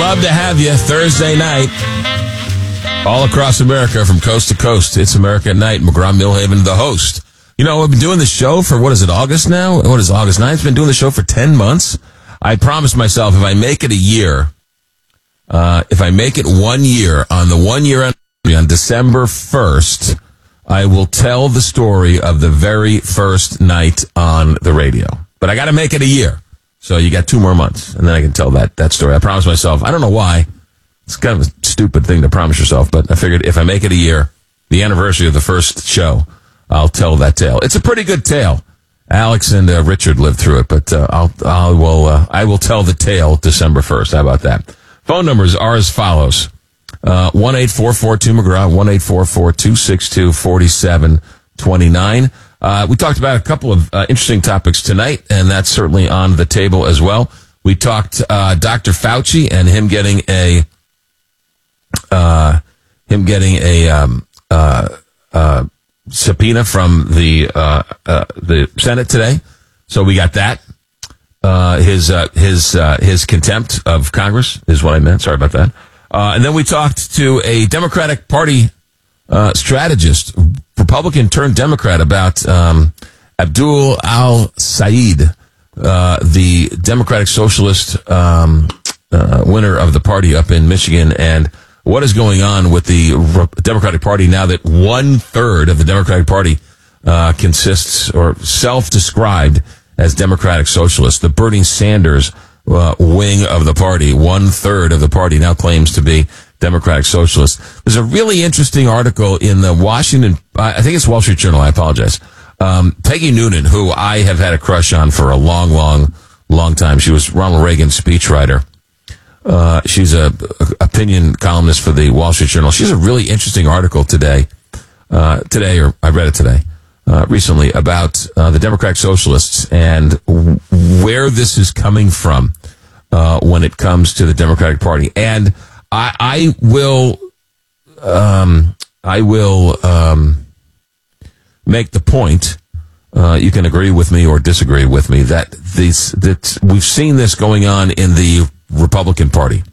love to have you Thursday night. All across America from coast to coast. It's America at Night. McGraw Millhaven, the host. You know, I've been doing the show for, what is it, August now? What is it, August 9th? I've been doing the show for 10 months. I promised myself if I make it a year, if I make it 1 year, on the 1 year anniversary, on December 1st, I will tell the story of the very first night on the radio. But I got to make it a year. So you got 2 more months, and then I can tell that story. I promised myself. I don't know why. It's kind of a stupid thing to promise yourself, but I figured if I make it a year, the anniversary of the first show, I'll tell that tale. It's a pretty good tale. Alex and Richard lived through it, but I will tell the tale December 1st. How about that? Phone numbers are as follows. 1-844-2-McGraw, 1-844-262-4729. We talked about a couple of interesting topics tonight, and that's certainly on the table as well. We talked Dr. Fauci and him getting a subpoena from the Senate today. So we got that. His contempt of Congress is what I meant. Sorry about that. And then we talked to a Democratic Party strategist, Republican turned Democrat, about Abdul al-Sayed, the Democratic Socialist winner of the party up in Michigan, and what is going on with the Democratic Party now that 1/3 of the Democratic Party consists or self-described as Democratic Socialists. The Bernie Sanders wing of the party, 1/3 of the party now claims to be Democratic Socialists. There's a really interesting article in the Washington, I think it's Wall Street Journal, I apologize. Peggy Noonan, who I have had a crush on for a long time. She was Ronald Reagan's speechwriter. She's a opinion columnist for the Wall Street Journal. She has a really interesting article today, or I read it today, recently, about the Democratic Socialists and where this is coming from when it comes to the Democratic Party. And I will make the point. You can agree with me or disagree with me that we've seen this going on in the Republican Party,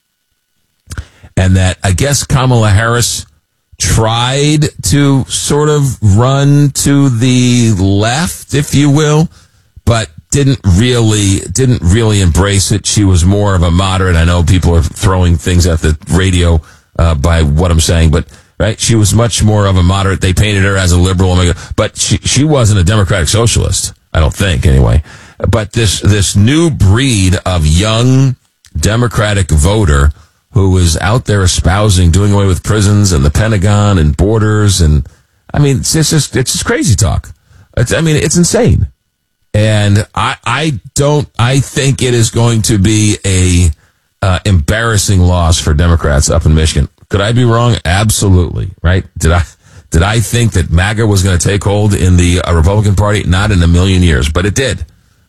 and that I guess Kamala Harris tried to sort of run to the left, if you will, but didn't really embrace it. She was more of a moderate. I know people are throwing things at the radio by what I'm saying, but right, she was much more of a moderate. They painted her as a liberal, but she wasn't a Democratic Socialist, I don't think, anyway. But this new breed of young Democratic voter who is out there espousing doing away with prisons and the Pentagon and borders, and I mean, it's just crazy talk. It's insane. And I think it is going to be a embarrassing loss for Democrats up in Michigan. Could I be wrong? Absolutely. Right? Did I think that MAGA was going to take hold in the Republican Party? Not in a million years, but it did.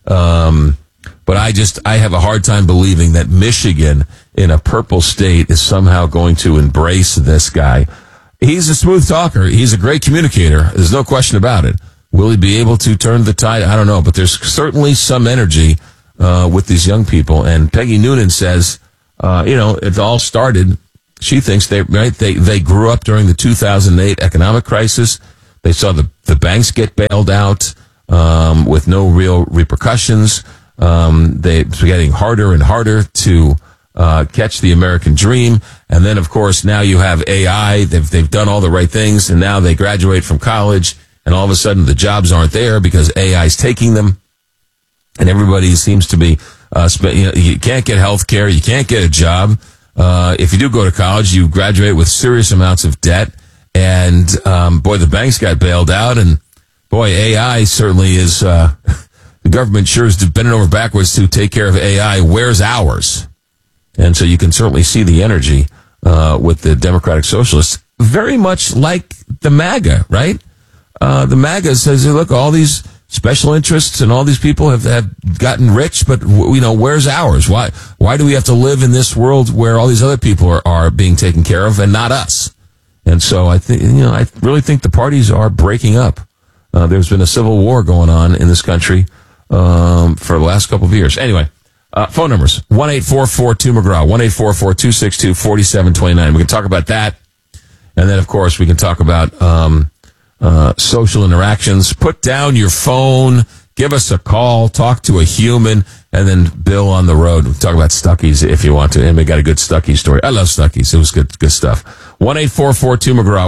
But I have a hard time believing that Michigan, in a purple state, is somehow going to embrace this guy. He's a smooth talker. He's a great communicator. There's no question about it. Will he be able to turn the tide? I don't know, but there's certainly some energy with these young people. And Peggy Noonan says, it all started. She thinks they grew up during the 2008 economic crisis. They saw the banks get bailed out with no real repercussions. It's getting harder and harder to catch the American dream. And then, of course, now you have AI. They've done all the right things, and now they graduate from college, and all of a sudden the jobs aren't there because AI is taking them. And everybody seems to be, you can't get health care, you can't get a job. If you do go to college, you graduate with serious amounts of debt. And, the banks got bailed out. And, AI certainly is, the government sure is bending over backwards to take care of AI. Where's ours? And so you can certainly see the energy, with the Democratic Socialists, very much like the MAGA, right? The MAGA says, look, all these special interests and all these people have gotten rich, but where's ours? Why do we have to live in this world where all these other people are being taken care of and not us? And so I think, I really think the parties are breaking up. There's been a civil war going on in this country, for the last couple of years. Anyway, Phone numbers, 1-844-2McGraw, 1-844-262-4729. We can talk about that. And then, of course, we can talk about social interactions. Put down your phone, give us a call, talk to a human, and then Bill on the road. We'll talk about Stuckey's if you want to. And we got a good Stuckey story. I love Stuckey's. It was good stuff. 1-844-2McGraw,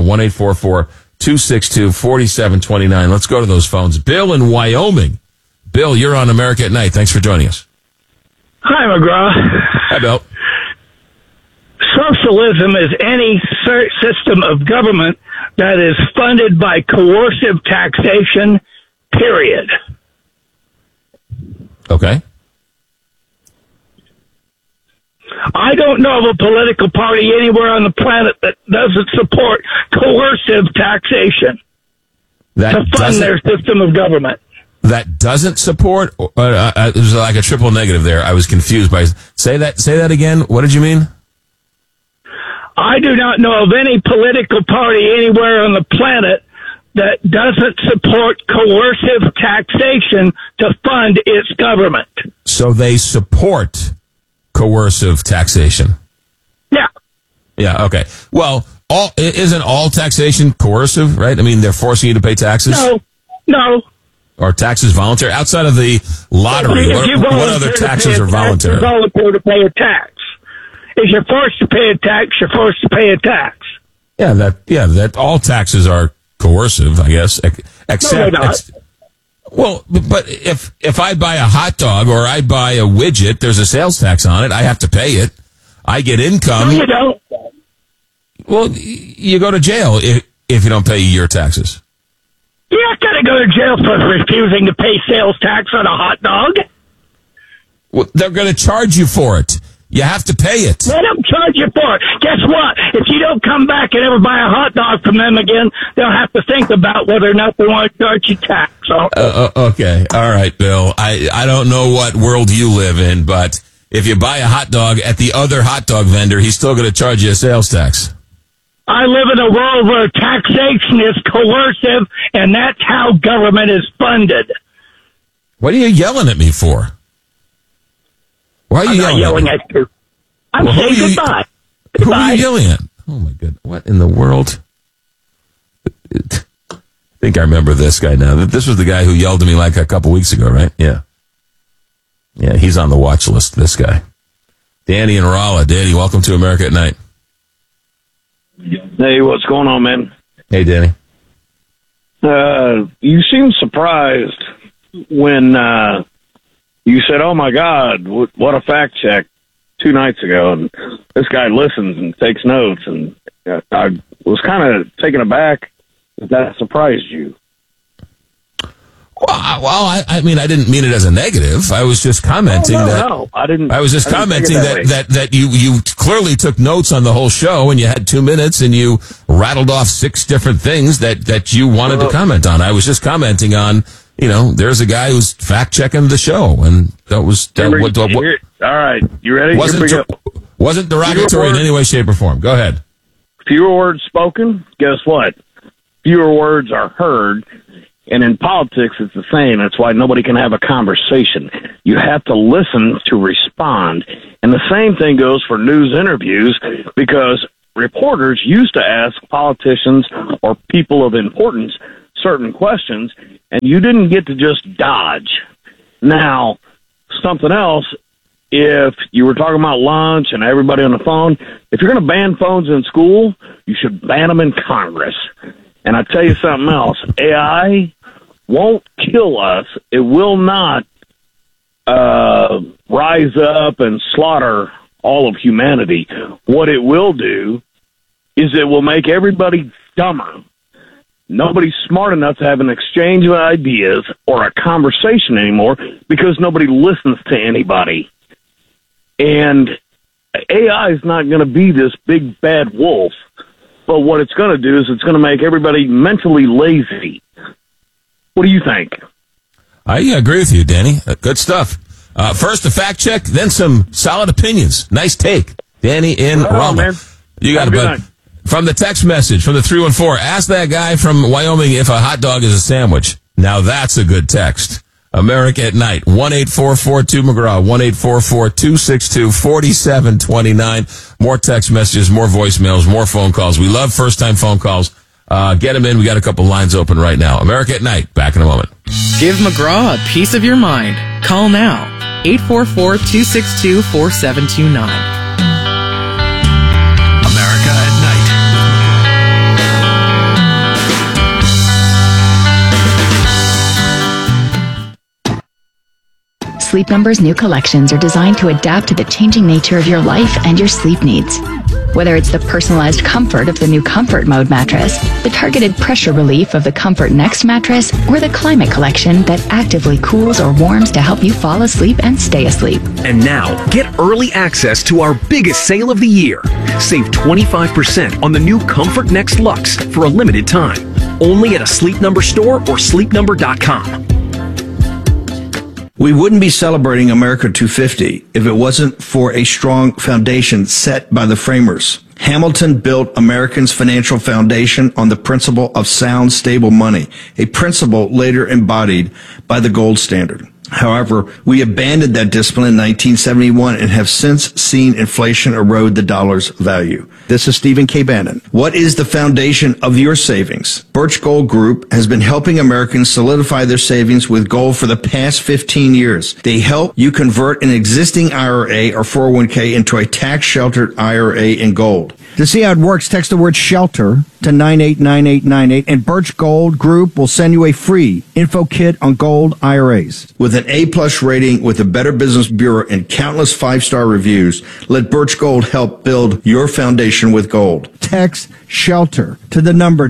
1-844-262-4729. Let's go to those phones. Bill in Wyoming. Bill, you're on America at Night. Thanks for joining us. Hi, McGraw. Hi, Bill. Socialism is any system of government that is funded by coercive taxation, period. Okay. I don't know of a political party anywhere on the planet that doesn't support coercive taxation to fund their system of government. That doesn't support? It was like a triple negative there. I was confused by. Say that again. What did you mean? I do not know of any political party anywhere on the planet that doesn't support coercive taxation to fund its government. So they support coercive taxation. Yeah. Yeah, okay. Well, isn't all taxation coercive, right? I mean, they're forcing you to pay taxes? No. Or taxes voluntary? Outside of the lottery, what other taxes are voluntary? It's voluntary to pay a tax. If you're forced to pay a tax, you're forced to pay a tax. Yeah, that all taxes are coercive, I guess. Except, no, they're not. Well, but if I buy a hot dog or I buy a widget, there's a sales tax on it. I have to pay it. I get income. No, you don't. Well, you go to jail if you don't pay your taxes. You're not going to go to jail for refusing to pay sales tax on a hot dog. Well, they're going to charge you for it. You have to pay it. Let them charge you for it. Guess what? If you don't come back and ever buy a hot dog from them again, they'll have to think about whether or not they want to charge you tax. Okay. All right, Bill. I don't know what world you live in, but if you buy a hot dog at the other hot dog vendor, he's still going to charge you a sales tax. I live in a world where taxation is coercive, and that's how government is funded. What are you yelling at me for? Why are you yelling at you? I'm saying goodbye. Who are you yelling at? Oh, my goodness. What in the world? I think I remember this guy now. This was the guy who yelled at me like a couple weeks ago, right? Yeah. Yeah, he's on the watch list, this guy. Danny and Rolla. Danny, welcome to America at Night. Hey, what's going on, man? Hey, Danny. You seemed surprised when you said, "Oh my God, what a fact check!" 2 nights ago, and this guy listens and takes notes, and I was kind of taken aback that surprised you. Well, I mean, I didn't mean it as a negative. I was just commenting No, I didn't. I was just commenting that you clearly took notes on the whole show, and you had 2 minutes, and you rattled off 6 different things that you wanted to comment on. I was just commenting on, there's a guy who's fact checking the show, and that was all right. You ready? Wasn't derogatory in any way, shape, or form. Go ahead. Fewer words spoken. Guess what? Fewer words are heard. And in politics, it's the same. That's why nobody can have a conversation. You have to listen to respond. And the same thing goes for news interviews, because reporters used to ask politicians or people of importance certain questions, and you didn't get to just dodge. Now, something else, if you were talking about lunch and everybody on the phone, if you're going to ban phones in school, you should ban them in Congress. And I tell you something else, AI won't kill us. It will not rise up and slaughter all of humanity. What it will do is it will make everybody dumber. Nobody's smart enough to have an exchange of ideas or a conversation anymore because nobody listens to anybody. And AI is not going to be this big bad wolf. But what it's going to do is it's going to make everybody mentally lazy. What do you think? I agree with you, Danny. Good stuff. First, a fact check, then some solid opinions. Nice take. Danny in Rama. You got it, bud. From the text message, from the 314, ask that guy from Wyoming if a hot dog is a sandwich. Now that's a good text. America at Night. 1-844-2-McGraw. 1-844-262-4729. More text messages, more voicemails, more phone calls. We love first-time phone calls. Get them in. We got a couple lines open right now. America at Night. Back in a moment. Give McGraw a piece of your mind. Call now. 844-262-4729. America at Night. Sleep Number's new collections are designed to adapt to the changing nature of your life and your sleep needs. Whether it's the personalized comfort of the new Comfort Mode mattress, the targeted pressure relief of the Comfort Next mattress, or the Climate Collection that actively cools or warms to help you fall asleep and stay asleep. And now, get early access to our biggest sale of the year. Save 25% on the new Comfort Next Luxe for a limited time. Only at a Sleep Number store or sleepnumber.com. We wouldn't be celebrating America 250 if it wasn't for a strong foundation set by the framers. Hamilton built Americans' financial foundation on the principle of sound, stable money, a principle later embodied by the gold standard. However, we abandoned that discipline in 1971 and have since seen inflation erode the dollar's value. This is Stephen K. Bannon. What is the foundation of your savings? Birch Gold Group has been helping Americans solidify their savings with gold for the past 15 years. They help you convert an existing IRA or 401k into a tax-sheltered IRA in gold. To see how it works, text the word SHELTER to 989898, and Birch Gold Group will send you a free info kit on gold IRAs. With an A-plus rating with the Better Business Bureau and countless five-star reviews, let Birch Gold help build your foundation with gold. Text SHELTER to the number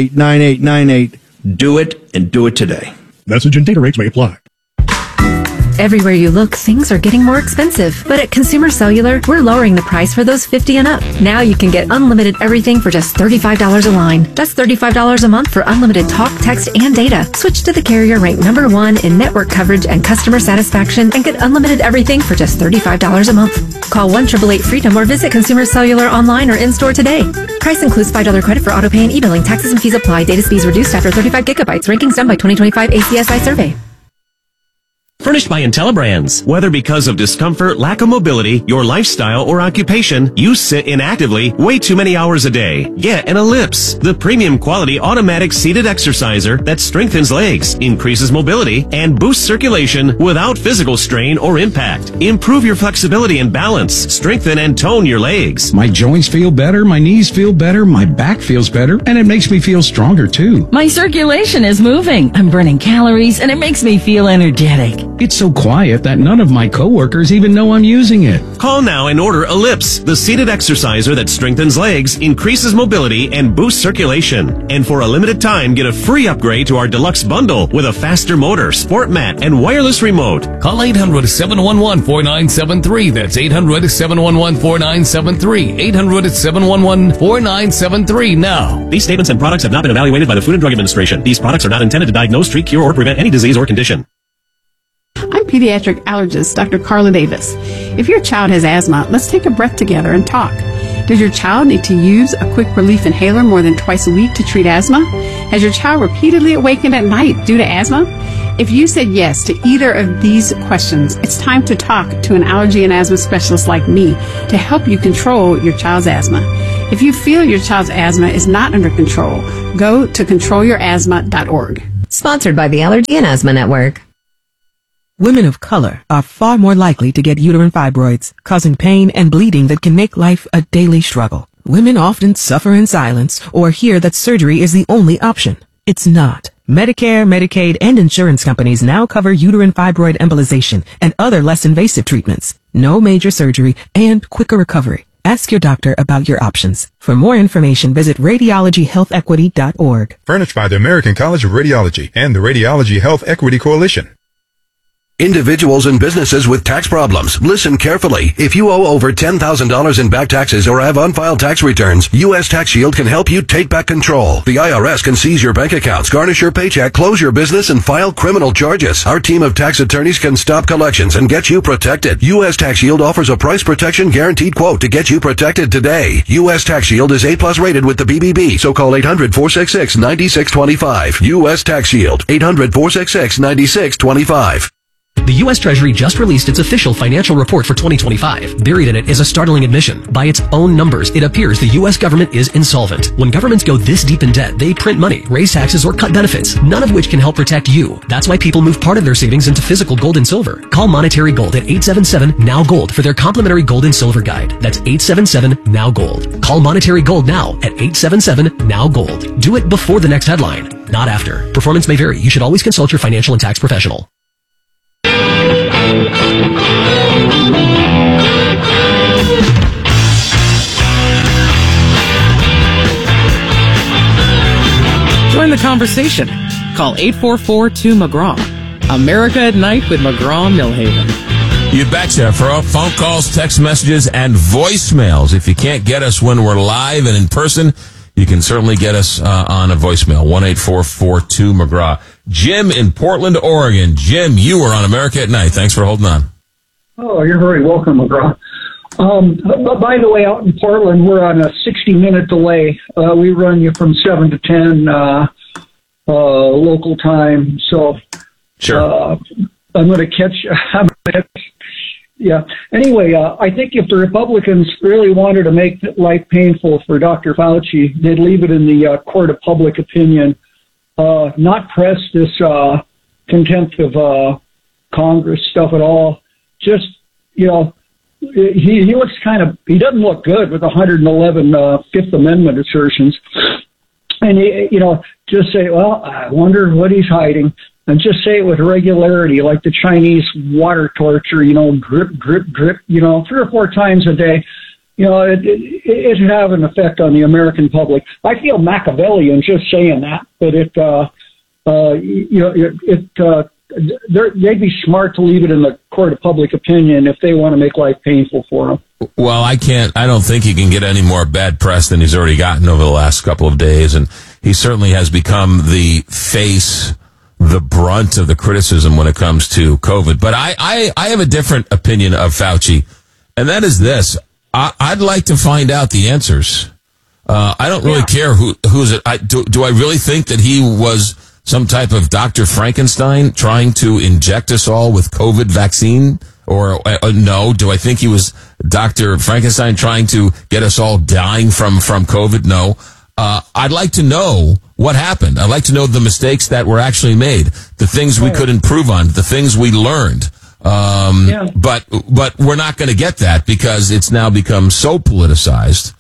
989898. Do it, and do it today. Message and data rates may apply. Everywhere you look, things are getting more expensive. But at Consumer Cellular, we're lowering the price for those 50 and up. Now you can get unlimited everything for just $35 a line. That's $35 a month for unlimited talk, text, and data. Switch to the carrier ranked #1 in network coverage and customer satisfaction and get unlimited everything for just $35 a month. Call 1-888-FREEDOM or visit Consumer Cellular online or in-store today. Price includes $5 credit for autopay and e-billing. Taxes and fees apply. Data speeds reduced after 35 gigabytes. Rankings done by 2025 ACSI survey. Furnished by IntelliBrands. Whether because of discomfort, lack of mobility, your lifestyle, or occupation, you sit inactively way too many hours a day. Get an Ellipse, the premium quality automatic seated exerciser that strengthens legs, increases mobility, and boosts circulation without physical strain or impact. Improve your flexibility and balance. Strengthen and tone your legs. My joints feel better, my knees feel better, my back feels better, and it makes me feel stronger too. My circulation is moving. I'm burning calories, and it makes me feel energetic. It's so quiet that none of my coworkers even know I'm using it. Call now and order Ellipse, the seated exerciser that strengthens legs, increases mobility, and boosts circulation. And for a limited time, get a free upgrade to our deluxe bundle with a faster motor, sport mat, and wireless remote. Call 800-711-4973. That's 800-711-4973. 800-711-4973 now. These statements and products have not been evaluated by the Food and Drug Administration. These products are not intended to diagnose, treat, cure, or prevent any disease or condition. I'm pediatric allergist Dr. Carla Davis. If your child has asthma, let's take a breath together and talk. Does your child need to use a quick relief inhaler more than twice a week to treat asthma? Has your child repeatedly awakened at night due to asthma? If you said yes to either of these questions, it's time to talk to an allergy and asthma specialist like me to help you control your child's asthma. If you feel your child's asthma is not under control, go to controlyourasthma.org. Sponsored by the Allergy and Asthma Network. Women of color are far more likely to get uterine fibroids, causing pain and bleeding that can make life a daily struggle. Women often suffer in silence or hear that surgery is the only option. It's not. Medicare, Medicaid, and insurance companies now cover uterine fibroid embolization and other less invasive treatments. No major surgery and quicker recovery. Ask your doctor about your options. For more information, visit radiologyhealthequity.org. Furnished by the American College of Radiology and the Radiology Health Equity Coalition. Individuals and businesses with tax problems, listen carefully. If you owe over $10,000 in back taxes or have unfiled tax returns, U.S. Tax Shield can help you take back control. The IRS can seize your bank accounts, garnish your paycheck, close your business, and file criminal charges. Our team of tax attorneys can stop collections and get you protected. U.S. Tax Shield offers a price protection guaranteed quote to get you protected today. U.S. Tax Shield is A+ rated with the BBB, so call 800-466-9625. U.S. Tax Shield, 800-466-9625. The U.S. Treasury just released its official financial report for 2025. Buried in it is a startling admission. By its own numbers, it appears the U.S. government is insolvent. When governments go this deep in debt, they print money, raise taxes, or cut benefits, none of which can help protect you. That's why people move part of their savings into physical gold and silver. Call Monetary Gold at 877-NOW-GOLD for their complimentary gold and silver guide. That's 877-NOW-GOLD. Call Monetary Gold now at 877-NOW-GOLD. Do it before the next headline, not after. Performance may vary. You should always consult your financial and tax professional. Join the conversation. Call 844-2-McGraw. America at Night with McGraw-Millhaven. You betcha. For phone calls, text messages, and voicemails. If you can't get us when we're live and in person, you can certainly get us on a voicemail. 1-844-2-McGraw. Jim in Portland, Oregon. Jim, you are on America at Night. Thanks for holding on. Oh, you're very welcome, McGraw. By the way, out in Portland, we're on a 60-minute delay. We run you from 7 to 10 local time. So sure. I'm going to catch. Yeah. Anyway, I think if the Republicans really wanted to make life painful for Dr. Fauci, they'd leave it in the court of public opinion, not press this contempt of Congress stuff at all. Just, he looks he doesn't look good with 111 Fifth Amendment assertions. And, just say, well, I wonder what he's hiding. And just say it with regularity, like the Chinese water torture, drip, drip, drip, 3 or 4 times a day. It should have an effect on the American public. I feel Machiavellian just saying that, but they'd be smart to leave it in the court of public opinion if they want to make life painful for them. Well, I don't think he can get any more bad press than he's already gotten over the last couple of days, and he certainly has become the brunt of the criticism when it comes to COVID. But I have a different opinion of Fauci, and that is this. I'd like to find out the answers. I don't really care who's it. Do I really think that he was some type of Dr. Frankenstein trying to inject us all with COVID vaccine? Or no? Do I think he was Dr. Frankenstein trying to get us all dying from COVID? No. I'd like to know what happened. I'd like to know the mistakes that were actually made, the things we could improve on, the things we learned. But we're not going to get that because it's now become so politicized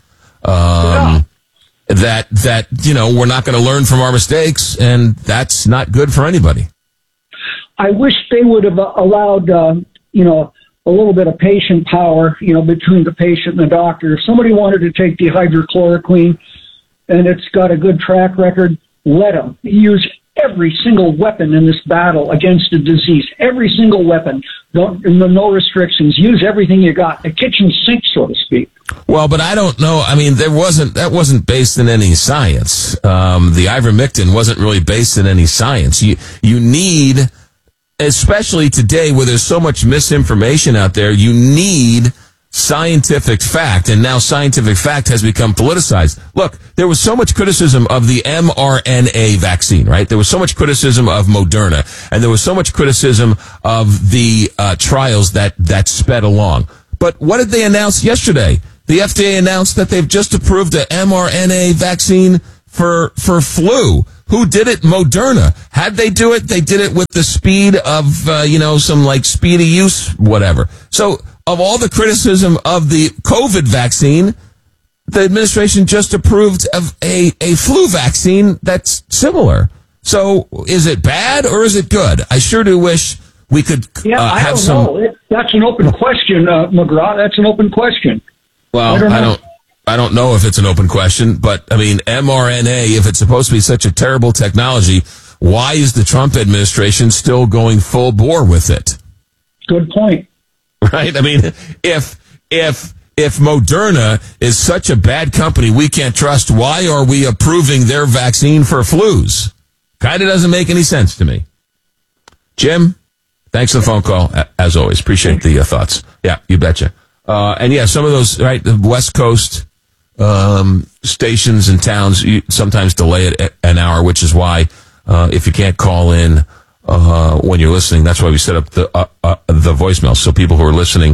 that we're not going to learn from our mistakes, and that's not good for anybody. I wish they would have allowed a little bit of patient power, between the patient and the doctor. If somebody wanted to take the hydrochloroquine and it's got a good track record, let them use every single weapon in this battle against a disease. Every single weapon. No restrictions. Use everything you got. A kitchen sink, so to speak. Well, but I don't know. I mean, that wasn't based in any science. The ivermectin wasn't really based in any science. You need, especially today where there's so much misinformation out there, you need scientific fact, and now scientific fact has become politicized. Look, there was so much criticism of the mRNA vaccine, right? There was so much criticism of Moderna, and there was so much criticism of the trials that sped along. But what did they announce yesterday? The FDA announced that they've just approved the mRNA vaccine for flu. Who did it? Moderna. How'd they do it? They did it with the speed of, some like speed of use, whatever. So, of all the criticism of the COVID vaccine, the administration just approved of a flu vaccine that's similar. So, is it bad or is it good? I sure do wish we could have some. Know. That's an open question, McGraw. That's an open question. Well, I don't know if it's an open question, but I mean, mRNA, if it's supposed to be such a terrible technology, why is the Trump administration still going full bore with it? Good point. Right? I mean, if Moderna is such a bad company we can't trust, why are we approving their vaccine for flus? Kind of doesn't make any sense to me. Jim, thanks for the phone call, as always. Appreciate the thoughts. Yeah, you betcha. And yeah, some of those, right, the West Coast stations and towns sometimes delay it an hour, which is why if you can't call in when you're listening, that's why we set up the voicemail. So people who are listening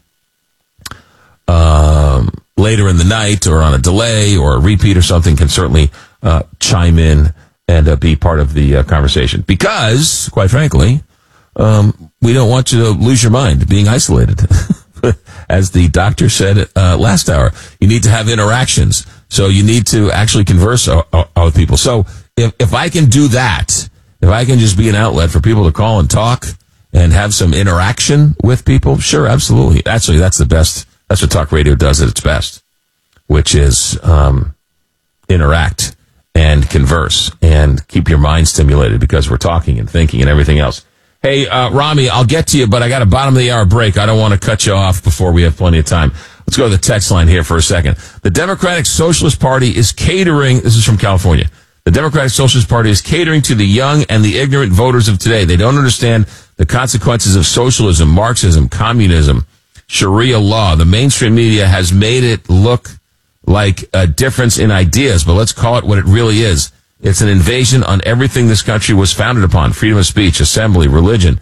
later in the night or on a delay or a repeat or something can certainly chime in and be part of the conversation. Because, quite frankly, we don't want you to lose your mind being isolated. As the doctor said last hour, you need to have interactions. So you need to actually converse with people. So if I can do that, if I can just be an outlet for people to call and talk and have some interaction with people, sure, absolutely. Actually, that's the best. That's what talk radio does at its best, which is interact and converse and keep your mind stimulated because we're talking and thinking and everything else. Hey, Rami, I'll get to you, but I got a bottom of the hour break. I don't want to cut you off before we have plenty of time. Let's go to the text line here for a second. The Democratic Socialist Party is catering, this is from California, the Democratic Socialist Party is catering to the young and the ignorant voters of today. They don't understand the consequences of socialism, Marxism, communism, Sharia law. The mainstream media has made it look like a difference in ideas, but let's call it what it really is. It's an invasion on everything this country was founded upon. Freedom of speech, assembly, religion.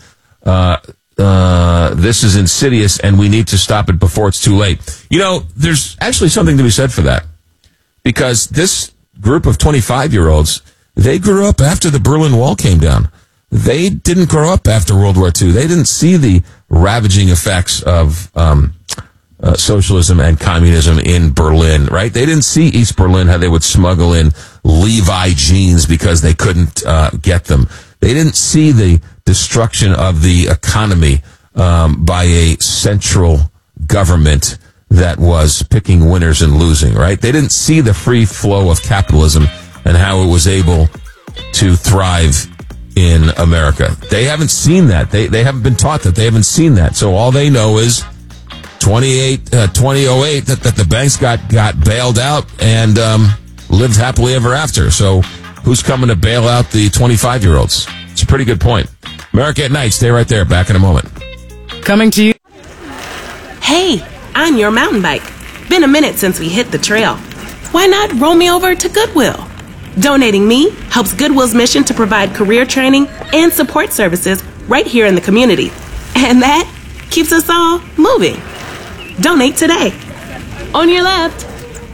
This is insidious, and we need to stop it before it's too late. You know, there's actually something to be said for that. Because this group of 25-year-olds, they grew up after the Berlin Wall came down. They didn't grow up after World War II. They didn't see the ravaging effects of socialism and communism in Berlin, right? They didn't see East Berlin, how they would smuggle in Levi jeans because they couldn't get them. They didn't see the destruction of the economy by a central government that was picking winners and losing, right? They didn't see the free flow of capitalism and how it was able to thrive in America. They haven't seen that. They haven't been taught that. They haven't seen that. So all they know is 2008 that the banks got bailed out and lived happily ever after. So who's coming to bail out the 25-year-olds? It's a pretty good point. America at Night. Stay right there. Back in a moment. Coming to you. Hey, on your mountain bike. Been a minute since we hit the trail. Why not roll me over to Goodwill? Donating me helps Goodwill's mission to provide career training and support services right here in the community. And that keeps us all moving. Donate today. On your left.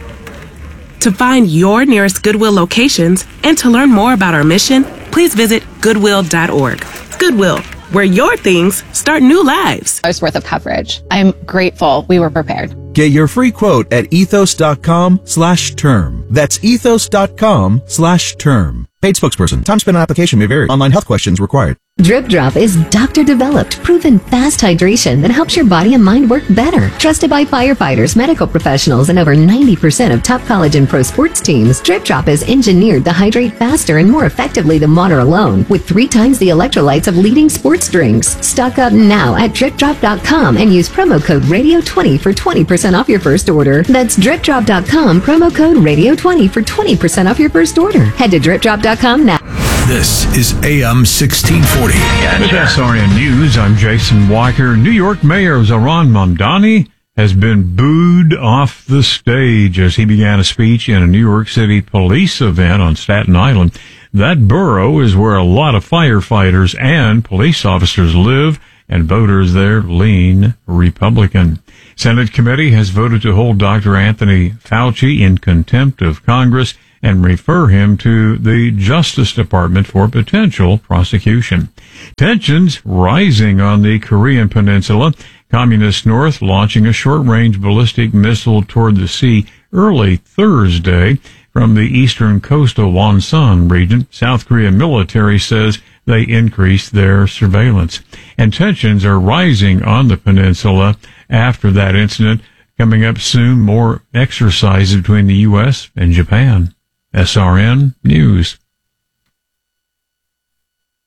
To find your nearest Goodwill locations and to learn more about our mission, please visit goodwill.org. Goodwill, where your things start new lives. Worth of coverage. I'm grateful we were prepared. Get your free quote at ethos.com/term. That's ethos.com/term. Paid spokesperson. Time spent on application may vary. Online health questions required. Drip Drop is doctor-developed, proven fast hydration that helps your body and mind work better. Trusted by firefighters, medical professionals, and over 90% of top college and pro sports teams, Drip Drop is engineered to hydrate faster and more effectively than water alone, with 3 times the electrolytes of leading sports drinks. Stock up now at dripdrop.com and use promo code RADIO20 for 20% off your first order. That's dripdrop.com, promo code RADIO20 for 20% off your first order. Head to dripdrop.com now. This is AM 1640. With SRN News, I'm Jason Walker. New York Mayor Zohran Mamdani has been booed off the stage as he began a speech in a New York City police event on Staten Island. That borough is where a lot of firefighters and police officers live, and voters there lean Republican. Senate committee has voted to hold Dr. Anthony Fauci in contempt of Congress and refer him to the Justice Department for potential prosecution. Tensions rising on the Korean Peninsula. Communist North launching a short-range ballistic missile toward the sea early Thursday from the eastern coastal Wonsan region. South Korea military says they increased their surveillance. And tensions are rising on the peninsula after that incident. Coming up soon, more exercises between the U.S. and Japan. SRN News.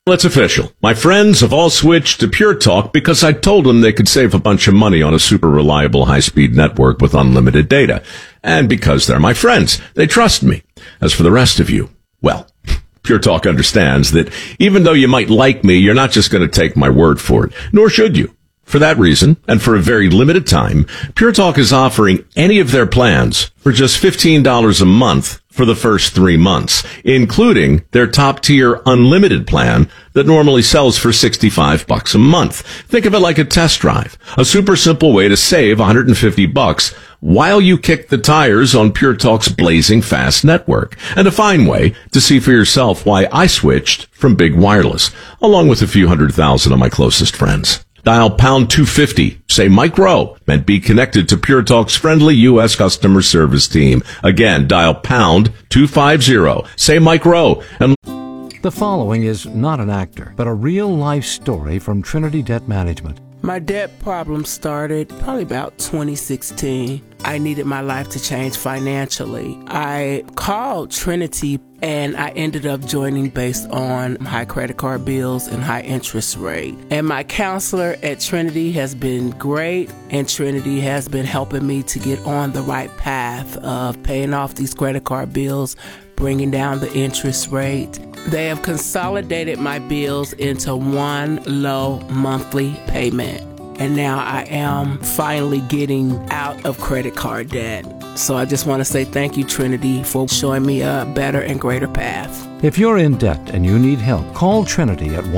It's official. My friends have all switched to Pure Talk because I told them they could save a bunch of money on a super reliable high-speed network with unlimited data. And because they're my friends, they trust me. As for the rest of you, well, Pure Talk understands that even though you might like me, you're not just going to take my word for it, nor should you. For that reason, and for a very limited time, Pure Talk is offering any of their plans for just $15 a month for the first 3 months, including their top-tier unlimited plan that normally sells for $65 a month. Think of it like a test drive, a super simple way to save $150 while you kick the tires on Pure Talk's blazing fast network, and a fine way to see for yourself why I switched from big wireless, along with a few 100,000 of my closest friends. Dial pound 250, say Mike Rowe, and be connected to Pure Talk's friendly U.S. customer service team. Again, dial pound 250, say Mike Rowe. And the following is not an actor, but a real-life story from Trinity Debt Management. My debt problem started probably about 2016. I needed my life to change financially. I called Trinity and I ended up joining based on high credit card bills and high interest rate. And my counselor at Trinity has been great, and Trinity has been helping me to get on the right path of paying off these credit card bills, bringing down the interest rate. They have consolidated my bills into one low monthly payment. And now I am finally getting out of credit card debt. So I just want to say thank you, Trinity, for showing me a better and greater path. If you're in debt and you need help, call Trinity at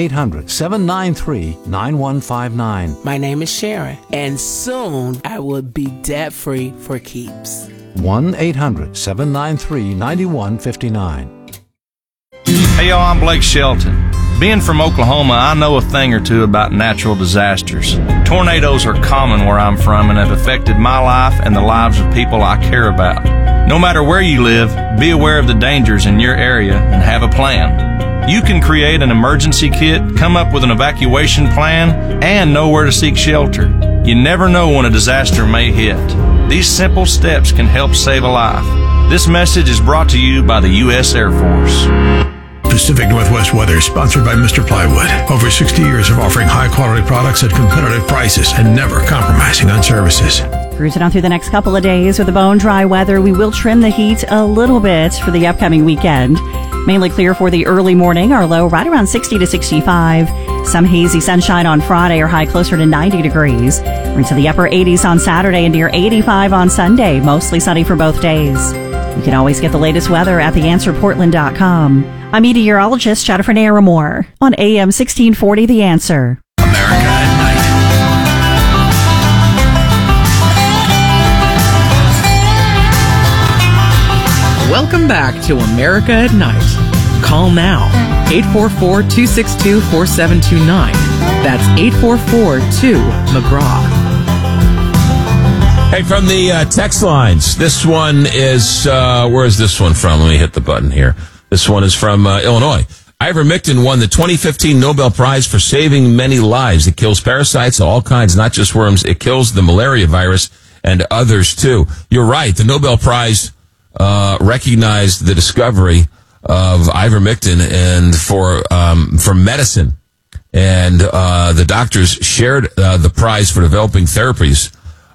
1-800-793-9159. My name is Sharon, and soon I will be debt-free for keeps. 1-800-793-9159. Hey y'all, I'm Blake Shelton. Being from Oklahoma, I know a thing or two about natural disasters. Tornadoes are common where I'm from and have affected my life and the lives of people I care about. No matter where you live, be aware of the dangers in your area and have a plan. You can create an emergency kit, come up with an evacuation plan, and know where to seek shelter. You never know when a disaster may hit. These simple steps can help save a life. This message is brought to you by the U.S. Air Force. Pacific Northwest Weather, sponsored by Mr. Plywood. Over 60 years of offering high-quality products at competitive prices and never compromising on services. Cruising on through the next couple of days with the bone-dry weather. We will trim the heat a little bit for the upcoming weekend. Mainly clear for the early morning. Our low right around 60 to 65. Some hazy sunshine on Friday. Our high closer to 90 degrees. We're into the upper 80s on Saturday and near 85 on Sunday. Mostly sunny for both days. You can always get the latest weather at theanswerportland.com. I'm meteorologist Jennifer Naramore on AM 1640 The Answer. America at night. Welcome back to America at Night. Call now. 844-262-4729. That's 844-2-McGraw. Hey, from the text lines, this one is, where is this one from? Let me hit the button here. This one is from Illinois. Ivermectin won the 2015 Nobel Prize for saving many lives. It kills parasites of all kinds, not just worms. It kills the malaria virus and others, too. You're right. The Nobel Prize recognized the discovery of ivermectin and for medicine. And the doctors shared the prize for developing therapies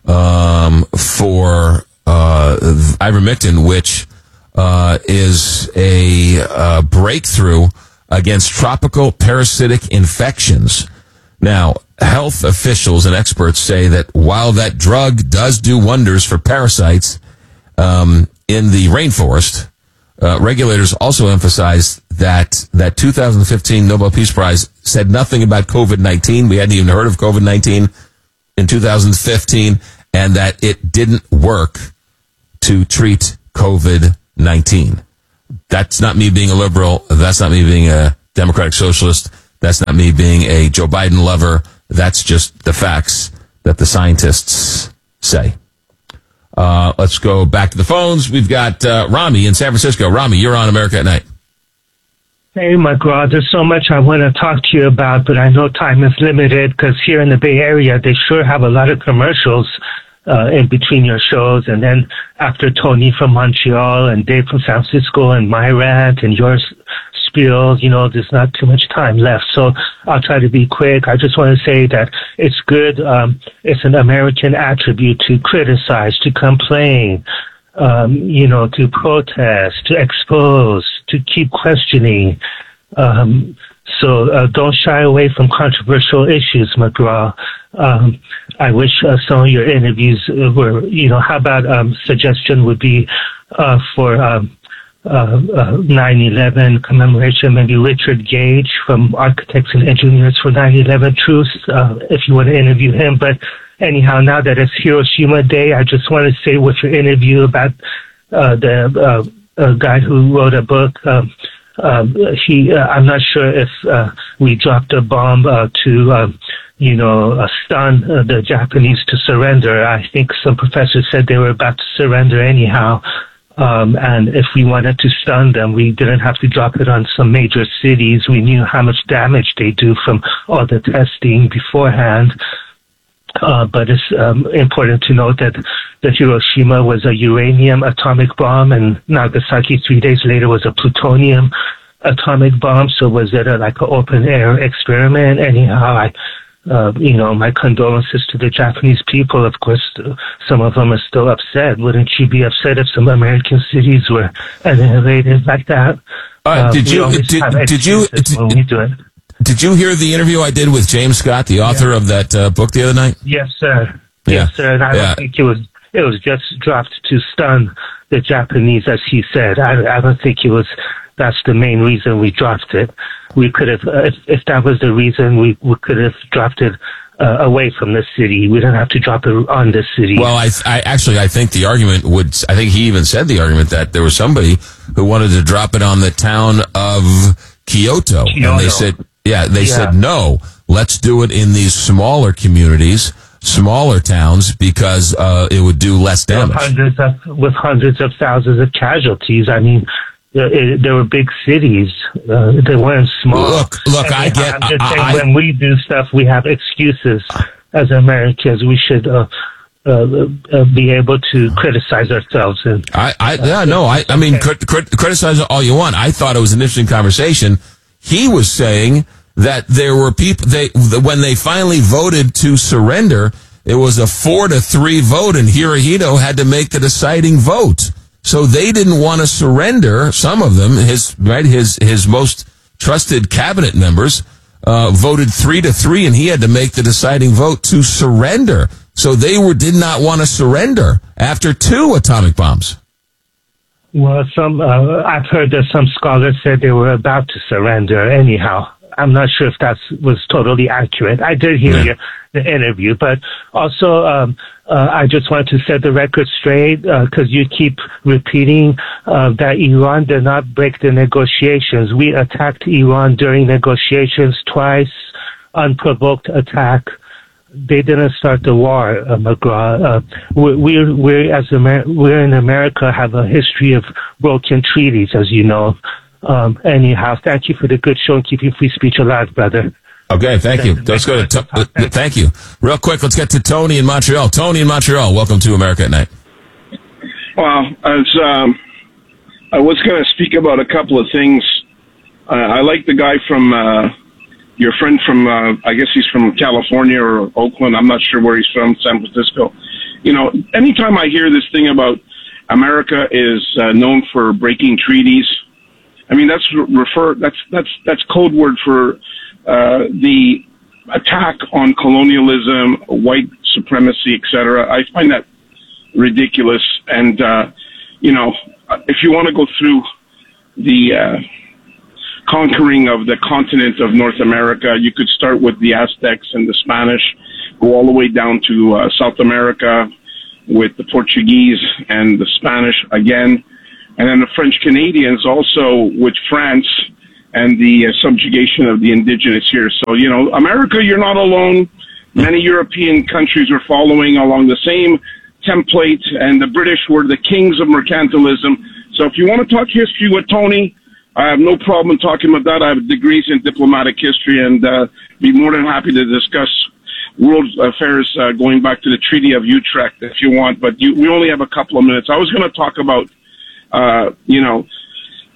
for ivermectin, which is a breakthrough against tropical parasitic infections. Now, health officials and experts say that while that drug does do wonders for parasites in the rainforest, regulators also emphasized that 2015 Nobel Peace Prize said nothing about COVID-19. We hadn't even heard of COVID-19 in 2015, and that it didn't work to treat COVID-19. That's not me being a liberal. That's not me being a Democratic Socialist. That's not me being a Joe Biden lover. That's just the facts that the scientists say. Let's go back to the phones. We've got Rami in San Francisco. Rami, you're on America at Night. Hey, McGraw, there's so much I want to talk to you about, but I know time is limited because here in the Bay Area, they sure have a lot of commercials in between your shows. And then after Tony from Montreal and Dave from San Francisco and my rant and yours spiel. There's not too much time left, so I'll try to be quick. I just want to say that it's good. It's an American attribute to criticize, to complain, to protest, to expose, to keep questioning. So don't shy away from controversial issues, McGraw. I wish some of your interviews were, how about suggestion would be for 9/11 commemoration, maybe Richard Gage from Architects and Engineers for 9/11 Truth, if you want to interview him. But anyhow, now that it's Hiroshima Day, I just want to say with your interview about the guy who wrote a book, I'm not sure if we dropped a bomb to stun the Japanese to surrender. I think some professors said they were about to surrender anyhow. And if we wanted to stun them, we didn't have to drop it on some major cities. We knew how much damage they do from all the testing beforehand. But it's important to note that the Hiroshima was a uranium atomic bomb, and Nagasaki 3 days later was a plutonium atomic bomb. So was it like an open air experiment? Anyhow, my condolences to the Japanese people. Of course, some of them are still upset. Wouldn't you be upset if some American cities were annihilated like that? Did you hear the interview I did with James Scott, the author of that book, the other night? Yes, sir. Yes, sir. And I don't think it was just dropped to stun the Japanese, as he said. I don't think that's the main reason we dropped it. We could have, if that was the reason, we could have dropped it away from the city. We don't have to drop it on the city. Well, I think the argument I think he even said the argument that there was somebody who wanted to drop it on the town of Kyoto. And they said, said, no, let's do it in these smaller communities, smaller towns, because it would do less damage. With hundreds of thousands of casualties. I mean, there were big cities. They weren't small. Look, I'm just saying, when we do stuff, we have excuses as Americans. We should be able to criticize ourselves. Criticize all you want. I thought it was an interesting conversation. He was saying that there were people, when they finally voted to surrender, it was a 4-3 vote, and Hirohito had to make the deciding vote. So they didn't want to surrender. Some of them, his most trusted cabinet members, voted 3-3, and he had to make the deciding vote to surrender. So they did not want to surrender after 2 atomic bombs. Well, I've heard that some scholars said they were about to surrender anyhow. I'm not sure if that was totally accurate. I did hear the interview, but also I just want to set the record straight because you keep repeating that Iran did not break the negotiations. We attacked Iran during negotiations twice, unprovoked attack. They didn't start the war, McGraw. We're in America have a history of broken treaties, as you know. Anyhow, thank you for the good show and keeping free speech alive, brother. Okay, thank you. Let's go to thank you. Real quick, let's get to Tony in Montreal. Tony in Montreal, welcome to America at Night. Well, I was going to speak about a couple of things. I like the guy from your friend from, I guess he's from California or Oakland. I'm not sure where he's from, San Francisco. Anytime I hear this thing about America is known for breaking treaties, I mean, that's code word for the attack on colonialism, white supremacy, etc. I find that ridiculous. And if you want to go through the conquering of the continent of North America, you could start with the Aztecs and the Spanish, go all the way down to South America with the Portuguese and the Spanish again. And then the French Canadians also with France and the subjugation of the indigenous here. So, America, you're not alone. Many European countries are following along the same template, and the British were the kings of mercantilism. So if you want to talk history with Tony, I have no problem talking about that. I have degrees in diplomatic history and be more than happy to discuss world affairs going back to the Treaty of Utrecht if you want, but we only have a couple of minutes. I was going to talk about,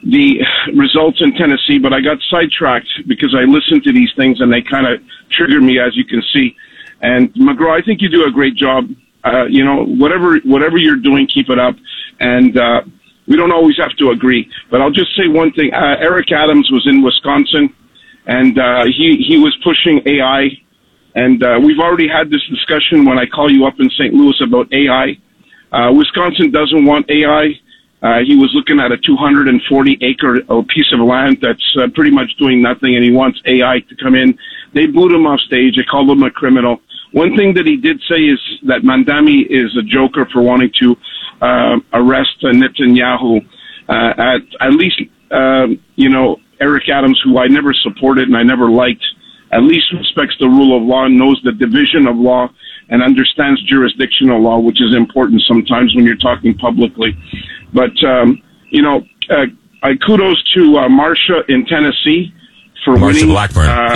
the results in Tennessee, but I got sidetracked because I listened to these things and they kind of trigger me, as you can see. And McGraw, I think you do a great job. Whatever you're doing, keep it up. And we don't always have to agree. But I'll just say one thing. Eric Adams was in Wisconsin, and he was pushing AI. And we've already had this discussion when I call you up in St. Louis about AI. Wisconsin doesn't want AI. He was looking at a 240-acre piece of land that's pretty much doing nothing, and he wants AI to come in. They booed him off stage. They called him a criminal. One thing that he did say is that Mandami is a joker for wanting to arrest Netanyahu. At least, Eric Adams, who I never supported and I never liked, at least respects the rule of law and knows the division of law and understands jurisdictional law, which is important sometimes when you're talking publicly. But, I kudos to Marsha in Tennessee for winning. Marsha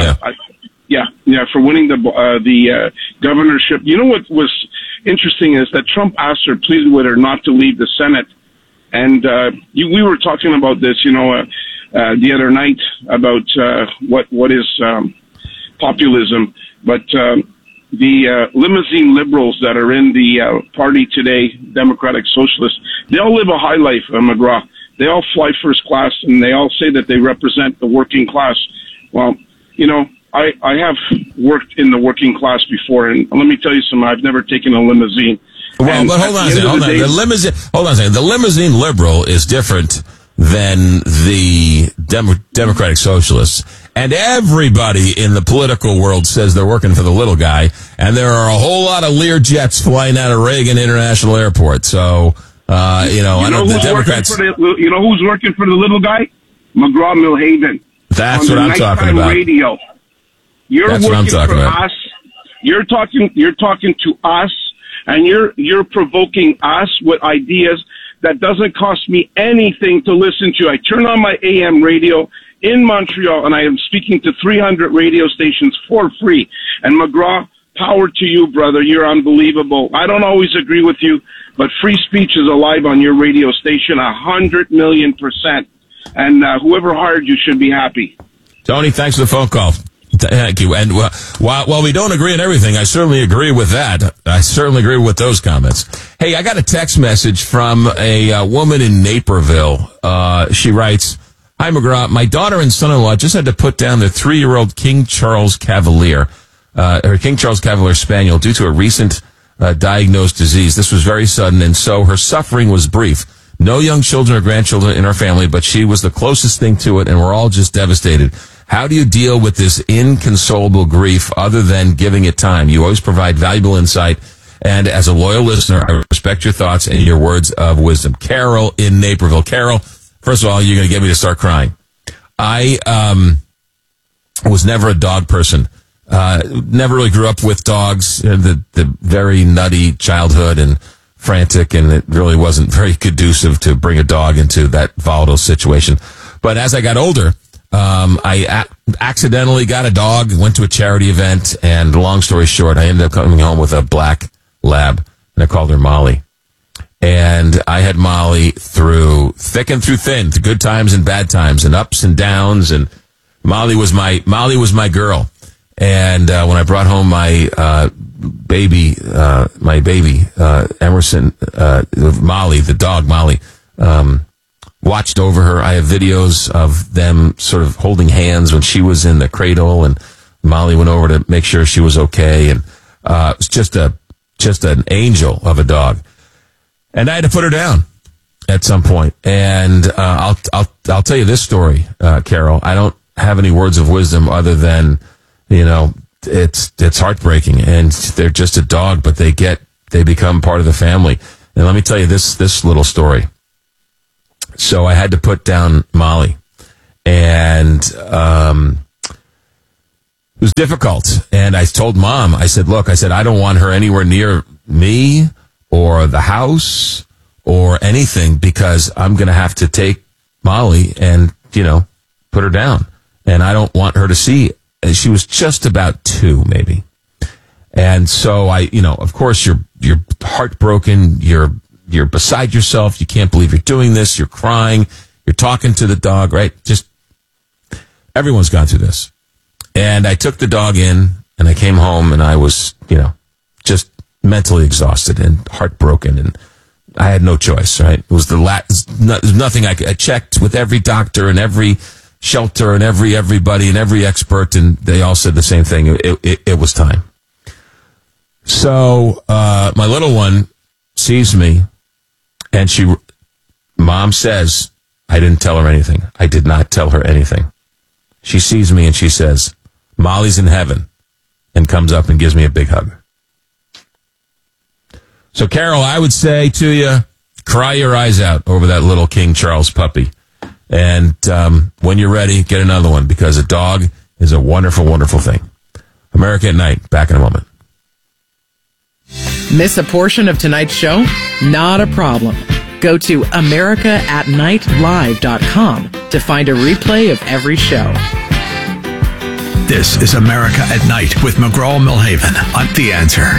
Blackburn, for winning the governorship. You know what was interesting is that Trump asked her, please, with her not to leave the Senate. And we were talking about this, the other night about what is populism. But the limousine liberals that are in the party today, Democratic Socialists, they all live a high life, McGraw. They all fly first class, and they all say that they represent the working class. Well, I have worked in the working class before, and let me tell you something. I've never taken a limousine. Well, but hold on a second. The limousine liberal is different than the Democratic Socialists. And everybody in the political world says they're working for the little guy, and there are a whole lot of Lear jets flying out of Reagan International Airport. So, the Democrats. You know who's working for the little guy? McGraw-Milhaven. That's what I'm talking about. Radio. You're working for us. You're talking to us, and you're provoking us with ideas that doesn't cost me anything to listen to. I turn on my AM radio in Montreal, and I am speaking to 300 radio stations for free. And McGraw, power to you, brother. You're unbelievable. I don't always agree with you, but free speech is alive on your radio station 100,000,000%. And whoever hired you should be happy. Tony, thanks for the phone call. Thank you. And while we don't agree on everything, I certainly agree with that. I certainly agree with those comments. Hey, I got a text message from a woman in Naperville. She writes, "Hi, McGraw. My daughter and son-in-law just had to put down their 3-year-old King Charles Cavalier, her King Charles Cavalier Spaniel, due to a recent diagnosed disease. This was very sudden, and so her suffering was brief. No young children or grandchildren in our family, but she was the closest thing to it, and we're all just devastated. How do you deal with this inconsolable grief other than giving it time? You always provide valuable insight, and as a loyal listener, I respect your thoughts and your words of wisdom." Carol in Naperville. Carol, first of all, you're going to get me to start crying. I was never a dog person. Never really grew up with dogs. The very nutty childhood and frantic, and it really wasn't very conducive to bring a dog into that volatile situation. But as I got older, I accidentally got a dog, went to a charity event, and long story short, I ended up coming home with a black lab, and I called her Molly. And I had Molly through thick and through thin, through good times and bad times, and ups and downs, and Molly was my girl. And when I brought home my baby, Emerson, Molly, the dog Molly, watched over her. I have videos of them sort of holding hands when she was in the cradle, and Molly went over to make sure she was okay. And it was just an angel of a dog. And I had to put her down at some point. And I'll tell you this story, Carol. I don't have any words of wisdom other than, it's heartbreaking, and they're just a dog, but they become part of the family. And let me tell you this little story. So I had to put down Molly, and it was difficult. And I told Mom, I said, look, I don't want her anywhere near me or the house or anything, because I'm going to have to take Molly and, put her down. And I don't want her to see. And she was just about 2, maybe. And so of course you're heartbroken. You're beside yourself. You can't believe you're doing this. You're crying. You're talking to the dog, right? Just everyone's gone through this. And I took the dog in, and I came home, and I was, just mentally exhausted and heartbroken, and I had no choice, right? It was there's nothing I checked with every doctor and every shelter and everybody and every expert, and they all said the same thing. It was time. So my little one sees me, and Mom says, I didn't tell her anything. I did not tell her anything. She sees me and she says, Molly's in heaven, and comes up and gives me a big hug. So, Carol, I would say to you, cry your eyes out over that little King Charles puppy. And when you're ready, get another one, because a dog is a wonderful, wonderful thing. America at Night, back in a moment. Miss a portion of tonight's show? Not a problem. Go to AmericaAtNightLive.com to find a replay of every show. This is America at Night with McGraw-Milhaven on The Answer.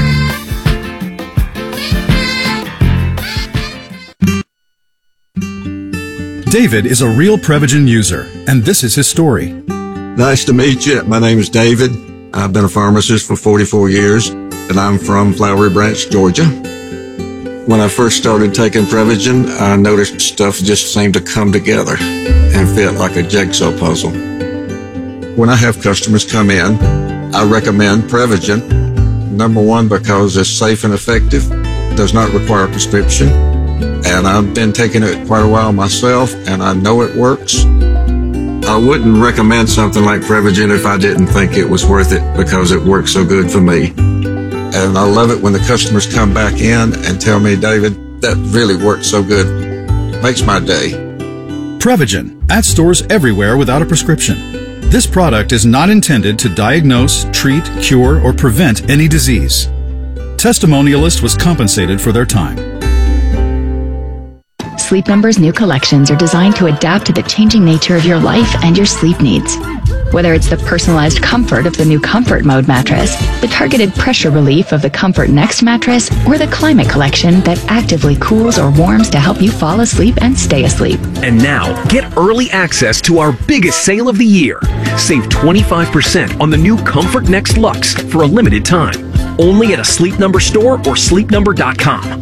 David is a real Prevagen user, and this is his story. Nice to meet you. My name is David. I've been a pharmacist for 44 years, and I'm from Flowery Branch, Georgia. When I first started taking Prevagen, I noticed stuff just seemed to come together and fit like a jigsaw puzzle. When I have customers come in, I recommend Prevagen. Number one, because it's safe and effective, does not require a prescription, and I've been taking it quite a while myself, and I know it works. I wouldn't recommend something like Prevagen if I didn't think it was worth it, because it works so good for me. And I love it when the customers come back in and tell me, David, that really worked so good. Makes my day. Prevagen, at stores everywhere without a prescription. This product is not intended to diagnose, treat, cure, or prevent any disease. Testimonialist was compensated for their time. Sleep Number's new collections are designed to adapt to the changing nature of your life and your sleep needs. Whether it's the personalized comfort of the new Comfort Mode mattress, the targeted pressure relief of the Comfort Next mattress, or the Climate Collection that actively cools or warms to help you fall asleep and stay asleep. And now, get early access to our biggest sale of the year. Save 25% on the new Comfort Next Luxe for a limited time. Only at a Sleep Number store or sleepnumber.com.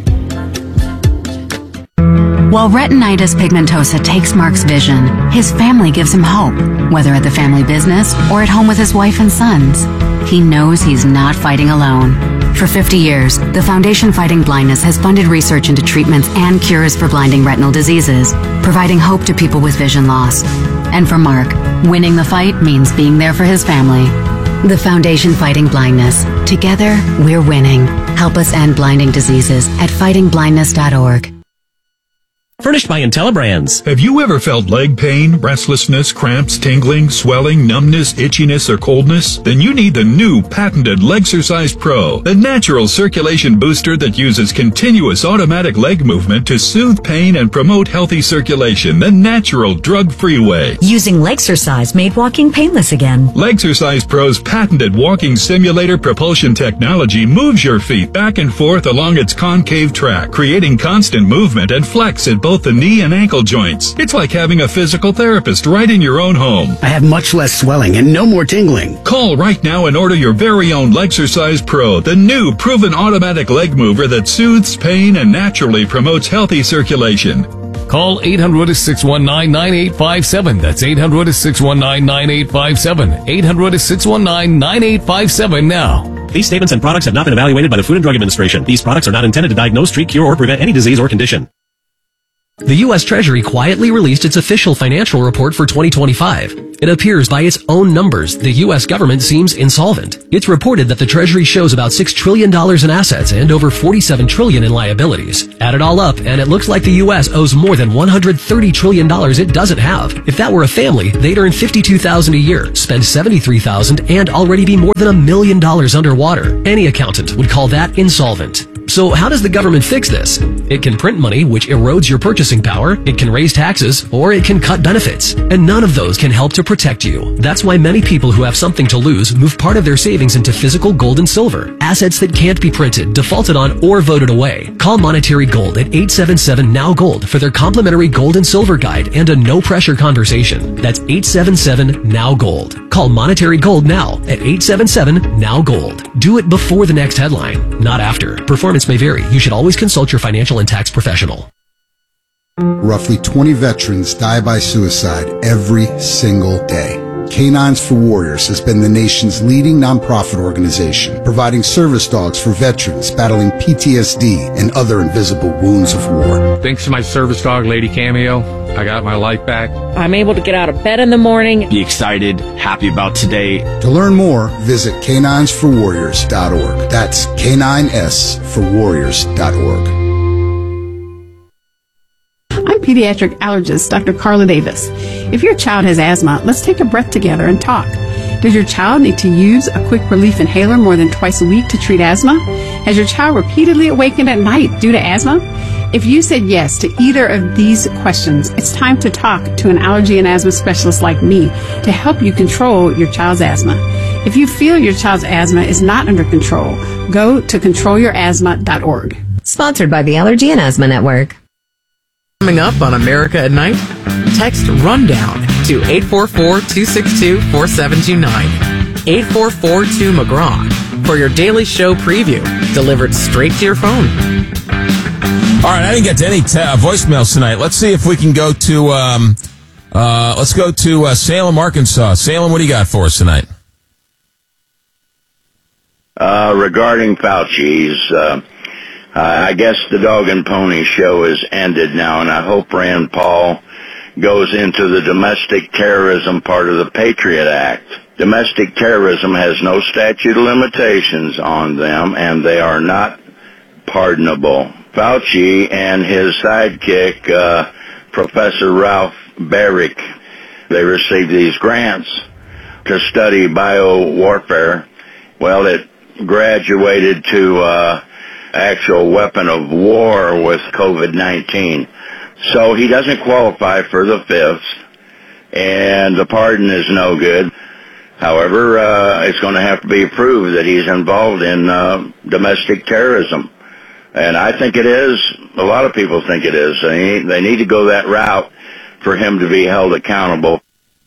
While retinitis pigmentosa takes Mark's vision, his family gives him hope, whether at the family business or at home with his wife and sons. He knows he's not fighting alone. For 50 years, the Foundation Fighting Blindness has funded research into treatments and cures for blinding retinal diseases, providing hope to people with vision loss. And for Mark, winning the fight means being there for his family. The Foundation Fighting Blindness. Together, we're winning. Help us end blinding diseases at fightingblindness.org. Furnished by IntelliBrands. Have you ever felt leg pain, restlessness, cramps, tingling, swelling, numbness, itchiness, or coldness? Then you need the new patented Legsercise Pro, the natural circulation booster that uses continuous automatic leg movement to soothe pain and promote healthy circulation the natural drug-free way. Using Legsercise made walking painless again. Legsercise Pro's patented walking simulator propulsion technology moves your feet back and forth along its concave track, creating constant movement and flex at both the knee and ankle joints. It's like having a physical therapist right in your own home. I have much less swelling and no more tingling. Call right now and order your very own Legsercise Pro, the new proven automatic leg mover that soothes pain and naturally promotes healthy circulation. Call 800-619-9857. That's 800-619-9857. 800-619-9857 now. These statements and products have not been evaluated by the Food and Drug Administration. These products are not intended to diagnose, treat, cure, or prevent any disease or condition. The U.S. Treasury quietly released its official financial report for 2025. It appears by its own numbers the U.S. government seems insolvent. It's reported that the Treasury shows about $6 trillion in assets and over $47 trillion in liabilities. Add it all up, and it looks like the U.S. owes more than $130 trillion it doesn't have. If that were a family, they'd earn $52,000 a year, spend $73,000, and already be more than $1 million underwater. Any accountant would call that insolvent. So how does the government fix this? It can print money, which erodes your purchasing power. It can raise taxes, or it can cut benefits. And none of those can help to protect you. That's why many people who have something to lose move part of their savings into physical gold and silver, assets that can't be printed, defaulted on, or voted away. Call Monetary Gold at 877-NOW-GOLD for their complimentary gold and silver guide and a no-pressure conversation. That's 877-NOW-GOLD. Call Monetary Gold now at 877-NOW-GOLD. Do it before the next headline, not after. Performance may vary. You should always consult your financial and tax professional. Roughly 20 veterans die by suicide every single day. Canines for Warriors has been the nation's leading nonprofit organization, providing service dogs for veterans battling PTSD and other invisible wounds of war. Thanks to my service dog, Lady Cameo, I got my life back. I'm able to get out of bed in the morning. Be excited, happy about today. To learn more, visit caninesforwarriors.org. That's caninesforwarriors.org. I'm pediatric allergist Dr. Carla Davis. If your child has asthma, let's take a breath together and talk. Does your child need to use a quick relief inhaler more than twice a week to treat asthma? Has your child repeatedly awakened at night due to asthma? If you said yes to either of these questions, it's time to talk to an allergy and asthma specialist like me to help you control your child's asthma. If you feel your child's asthma is not under control, go to controlyourasthma.org. Sponsored by the Allergy and Asthma Network. Coming up on America at Night, text RUNDOWN to 844-262-4729. 844-2-McGraw for your daily show preview, delivered straight to your phone. All right, I didn't get to any voicemails tonight. Let's see if we can go to Salem, Arkansas. Salem, what do you got for us tonight? Regarding Fauci's, I guess the dog and pony show is ended now, and I hope Rand Paul goes into the domestic terrorism part of the Patriot Act. Domestic terrorism has no statute of limitations on them, and they are not pardonable. Fauci and his sidekick, Professor Ralph Baric, they received these grants to study biowarfare. Well, it graduated to actual weapon of war with COVID-19. So he doesn't qualify for the fifth, and the pardon is no good. However, it's going to have to be proved that he's involved in domestic terrorism. And I think it is. A lot of people think it is. They need to go that route for him to be held accountable.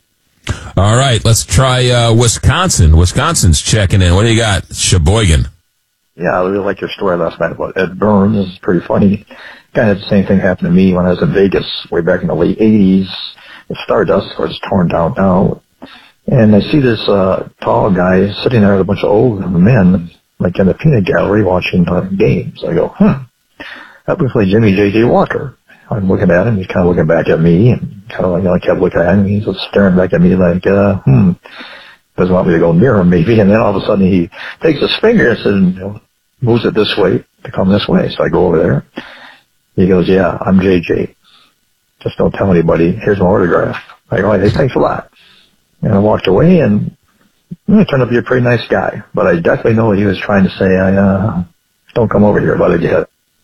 All right, let's try Wisconsin. Wisconsin's checking in. What do you got, Sheboygan? Yeah, I really like your story last night about Ed Burns. It's pretty funny. Kind of the same thing happened to me when I was in Vegas way back in the late 80s. The Stardust, of course, is torn down now. And I see this tall guy sitting there with a bunch of old men, like in the peanut gallery, watching games. I go, that looks like Jimmy J.J. Walker. I'm looking at him. He's kind of looking back at me, and kind of like, I kept looking at him. He's just staring back at me like, doesn't want me to go near him, maybe. And then all of a sudden he takes his finger and says, moves it this way to come this way. So I go over there. He goes, yeah, I'm JJ. Just don't tell anybody. Here's my autograph. I go, hey, thanks a lot. And I walked away, and he turned out to be a pretty nice guy. But I definitely know what he was trying to say. Don't come over here, but I did.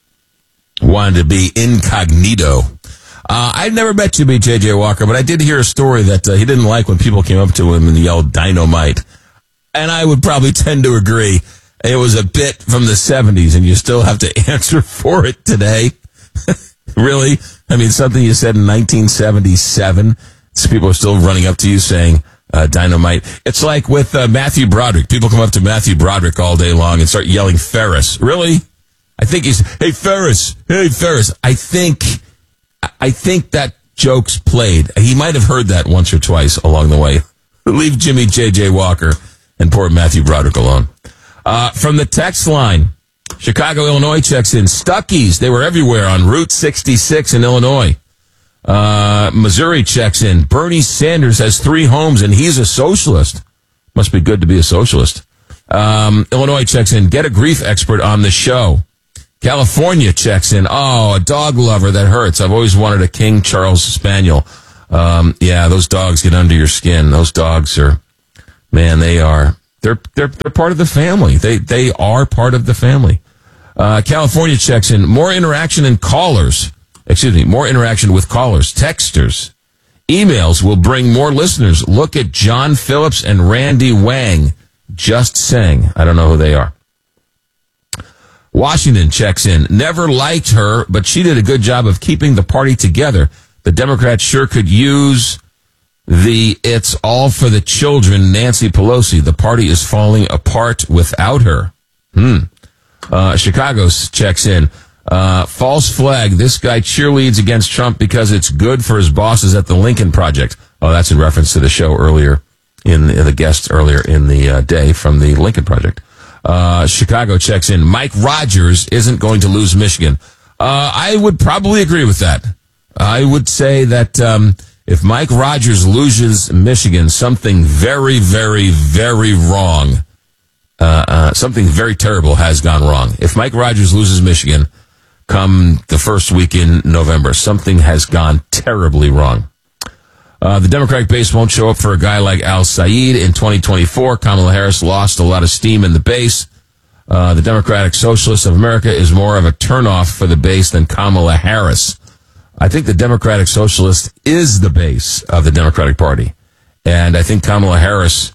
Wanted to be incognito. I've never met Jimmy J.J. Walker, but I did hear a story that he didn't like when people came up to him and yelled dynamite. And I would probably tend to agree. It was a bit from the 70s, and you still have to answer for it today. Really? I mean, something you said in 1977. So people are still running up to you saying dynamite. It's like with Matthew Broderick. People come up to Matthew Broderick all day long and start yelling Ferris. Really? I think he's, hey, Ferris. Hey, Ferris. I think that joke's played. He might have heard that once or twice along the way. Leave Jimmy J.J. Walker and poor Matthew Broderick alone. From the text line, Chicago, Illinois checks in. Stuckey's, they were everywhere on Route 66 in Illinois. Missouri checks in. Bernie Sanders has 3 homes and he's a socialist. Must be good to be a socialist. Illinois checks in. Get a grief expert on the show. California checks in. Oh, a dog lover, that hurts. I've always wanted a King Charles Spaniel. Yeah, those dogs get under your skin. Those dogs are, man, they're part of the family. They are part of the family. California checks in. More interaction with callers, texters, emails will bring more listeners. Look at John Phillips and Randy Wang. Just saying. I don't know who they are. Washington checks in. Never liked her, but she did a good job of keeping the party together. The Democrats sure could use the "it's all for the children" Nancy Pelosi. The party is falling apart without her. Chicago checks in. False flag. This guy cheerleads against Trump because it's good for his bosses at the Lincoln Project. Oh, that's in reference to the show earlier, in the guest earlier in the day from the Lincoln Project. Chicago checks in. Mike Rogers isn't going to lose Michigan. I would probably agree with that. I would say that if Mike Rogers loses Michigan, something very, very, very wrong, something very terrible has gone wrong. If Mike Rogers loses Michigan come the first week in November, something has gone terribly wrong. The Democratic base won't show up for a guy like Al Said in 2024. Kamala Harris lost a lot of steam in the base. The Democratic Socialists of America is more of a turnoff for the base than Kamala Harris. I think the Democratic Socialist is the base of the Democratic Party. And I think Kamala Harris,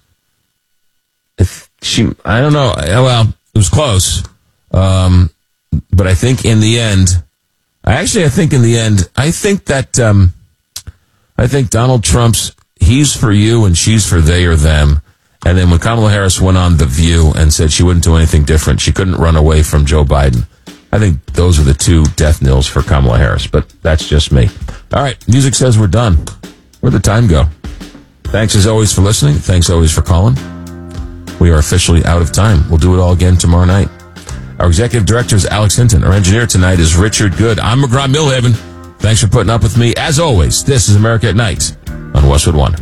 I don't know, well, it was close. But I think in the end, I think Donald Trump's "he's for you and she's for they or them." And then when Kamala Harris went on The View and said she wouldn't do anything different, she couldn't run away from Joe Biden. I think those are the two death knells for Kamala Harris, but that's just me. All right, music says we're done. Where'd the time go? Thanks as always for listening. Thanks always for calling. We are officially out of time. We'll do it all again tomorrow night. Our executive director is Alex Hinton. Our engineer tonight is Richard Good. I'm McGraw Millhaven. Thanks for putting up with me. As always, this is America at Night on Westwood One.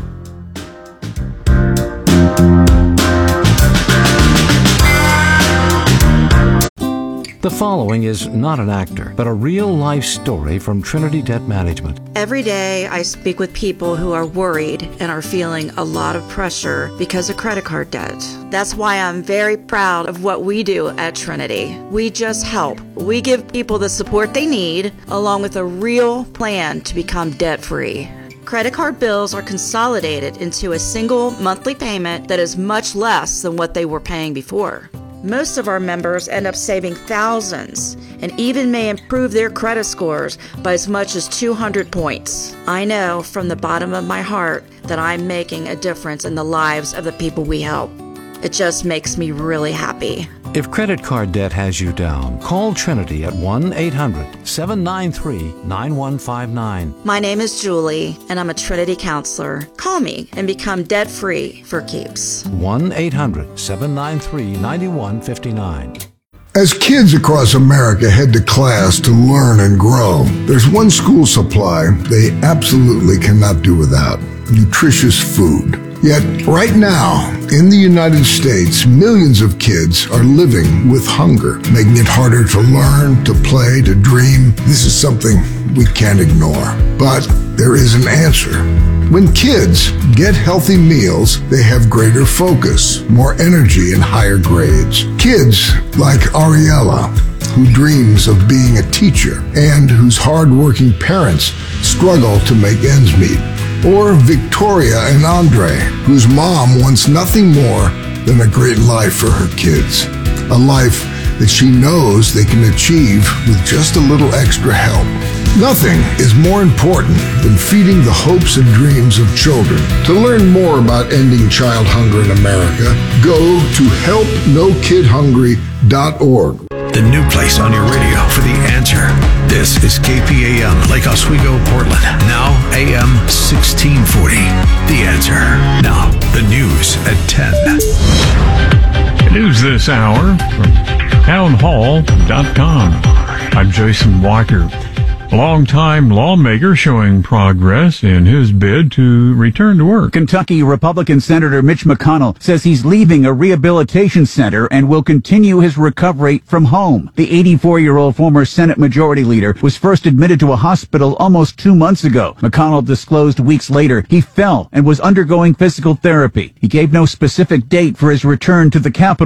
The following is not an actor, but a real-life story from Trinity Debt Management. Every day I speak with people who are worried and are feeling a lot of pressure because of credit card debt. That's why I'm very proud of what we do at Trinity. We just help. We give people the support they need, along with a real plan to become debt-free. Credit card bills are consolidated into a single monthly payment that is much less than what they were paying before. Most of our members end up saving thousands and even may improve their credit scores by as much as 200 points. I know from the bottom of my heart that I'm making a difference in the lives of the people we help. It just makes me really happy. If credit card debt has you down, call Trinity at 1-800-793-9159. My name is Julie, and I'm a Trinity counselor. Call me and become debt-free for keeps. 1-800-793-9159. As kids across America head to class to learn and grow, there's one school supply they absolutely cannot do without: nutritious food. Yet, right now, in the United States, millions of kids are living with hunger, making it harder to learn, to play, to dream. This is something we can't ignore. But there is an answer. When kids get healthy meals, they have greater focus, more energy, and higher grades. Kids like Ariella, who dreams of being a teacher and whose hard-working parents struggle to make ends meet. Or Victoria and Andre, whose mom wants nothing more than a great life for her kids. A life that she knows they can achieve with just a little extra help. Nothing is more important than feeding the hopes and dreams of children. To learn more about ending child hunger in America, go to helpnokidhungry.org. The new place on your radio for The Answer. This is KPAM, Lake Oswego, Portland. Now AM 1640. The Answer. Now, the news at 10. News this hour from townhall.com. I'm Jason Walker. A longtime lawmaker showing progress in his bid to return to work. Kentucky Republican Senator Mitch McConnell says he's leaving a rehabilitation center and will continue his recovery from home. The 84-year-old former Senate Majority Leader was first admitted to a hospital almost 2 months ago. McConnell disclosed weeks later he fell and was undergoing physical therapy. He gave no specific date for his return to the Capitol.